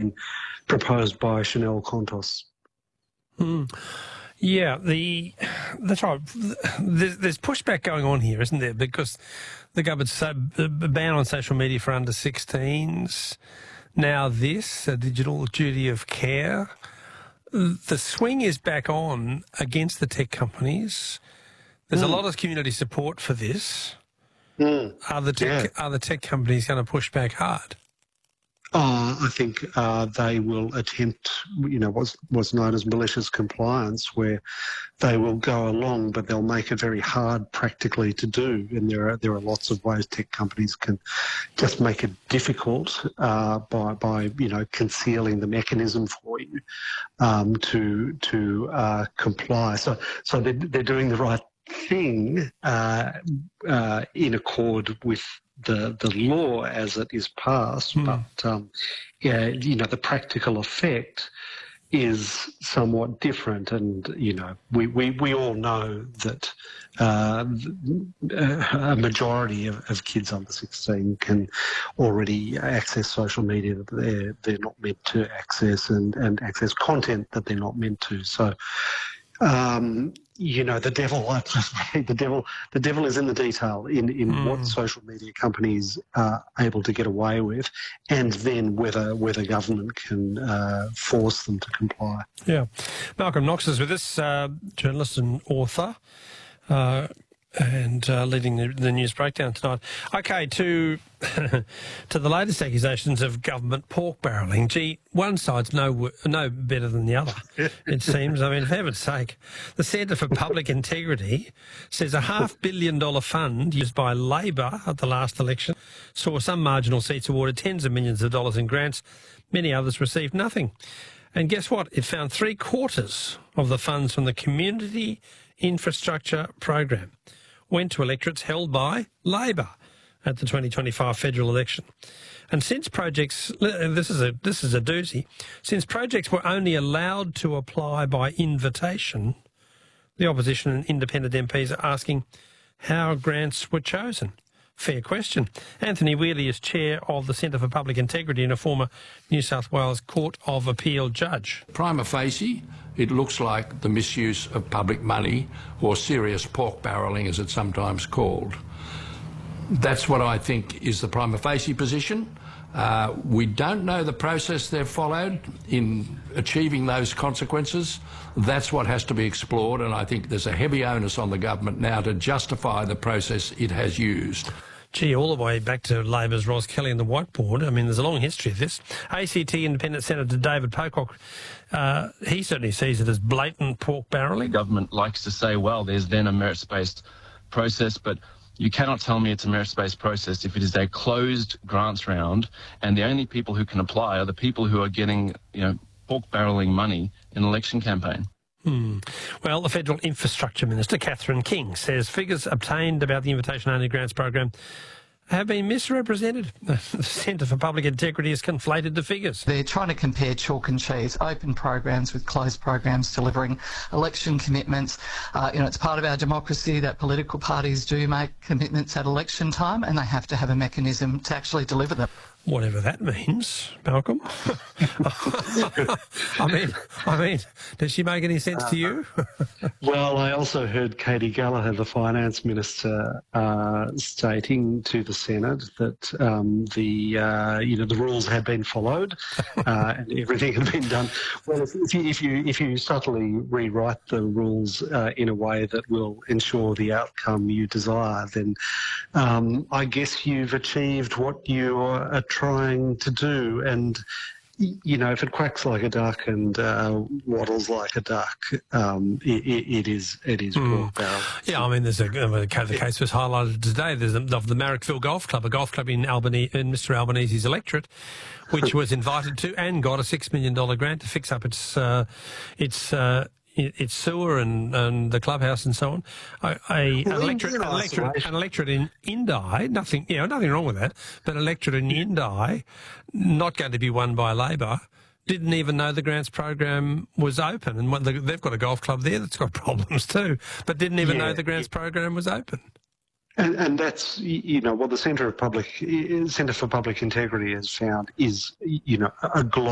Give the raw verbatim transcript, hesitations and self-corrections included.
been proposed by Chanel Contos. Mm. Yeah, the that's right. There's, there's pushback going on here, isn't there? Because the government's so, a ban on social media for under sixteens. Now this, a digital duty of care. The swing is back on against the tech companies. There's mm. a lot of community support for this. Mm. Are the tech, yeah. are the tech companies going to push back hard? Oh, I think uh, they will attempt, you know, what's, what's known as malicious compliance, where they will go along, but they'll make it very hard practically to do. And there are there are lots of ways tech companies can just make it difficult uh, by by you know concealing the mechanism for you um, to to uh, comply. So so they're, they're doing the right thing uh, uh, in accord with the the law as it is passed, mm. but um, yeah, you know, the practical effect is somewhat different, and you know, we we, we all know that uh, a majority of, of kids under sixteen can already access social media that they're they're not meant to access, and and access content that they're not meant to. So. Um, you know, the devil, the devil, the devil is in the detail in, in mm. what social media companies are able to get away with, and then whether whether government can uh, force them to comply. Yeah. Malcolm Knox is with us, uh, journalist and author, uh, and uh, leading the, the news breakdown tonight. Okay, to to the latest accusations of government pork barrelling. Gee, one side's no no better than the other, it seems. I mean, for heaven's sake, the Centre for Public Integrity says a half billion dollar fund used by Labor at the last election saw some marginal seats awarded tens of millions of dollars in grants. Many others received nothing. And guess what? It found three quarters of the funds from the Community Infrastructure Program went to electorates held by Labor at the twenty twenty-five federal election. And since projects, this is a this is a doozy, since projects were only allowed to apply by invitation, the opposition and independent M Ps are asking how grants were chosen. Fair question. Anthony Wheatley is chair of the Centre for Public Integrity and a former New South Wales Court of Appeal judge. Prima facie, it looks like the misuse of public money, or serious pork barrelling as it's sometimes called. That's what I think is the prima facie position. Uh, we don't know the process they've followed in achieving those consequences. That's what has to be explored, and I think there's a heavy onus on the government now to justify the process it has used. Gee, all the way back to Labor's Ros Kelly and the whiteboard. I mean, there's a long history of this. A C T Independent Senator David Pocock, uh, he certainly sees it as blatant pork barrelling. The government likes to say, well, there's then a merits-based process, but you cannot tell me it's a merits-based process if it is a closed grants round and the only people who can apply are the people who are getting, you know, pork barrelling money in an election campaign. Hmm. Well, the Federal Infrastructure Minister, Catherine King, says figures obtained about the invitation-only grants program have been misrepresented. The Centre for Public Integrity has conflated the figures. They're trying to compare chalk and cheese, open programs with closed programs delivering election commitments. Uh, you know, it's part of our democracy that political parties do make commitments at election time, and they have to have a mechanism to actually deliver them. Whatever that means, Malcolm. I mean, I mean, does she make any sense uh, to you? Well, I also heard Katie Gallagher, the finance minister, uh, stating to the Senate that um, the uh, you know the rules had been followed uh, and everything had been done. Well, if, if you if you if you subtly rewrite the rules uh, in a way that will ensure the outcome you desire, then um, I guess you've achieved what you are trying to do. And you know, if it quacks like a duck and uh, waddles like a duck, um, it, it is it is mm. pork barrel. Yeah, I mean, there's a the case was highlighted today. There's a, of the Marrickville Golf Club, a golf club in Albany, in Mister Albanese's electorate, which was invited to and got a six million dollar grant to fix up its uh, its. Uh, its sewer and, and the clubhouse and so on. A, a, an, electorate, an, electorate, an electorate in Indi, nothing, you know, nothing wrong with that, but an electorate in Indi, not going to be won by Labor, didn't even know the grants program was open. And the, they've got a golf club there that's got problems too, but didn't even yeah, know the grants it, program was open. And, and that's, you know, what the Centre of Public, Centre for Public Integrity has found is, you know, a global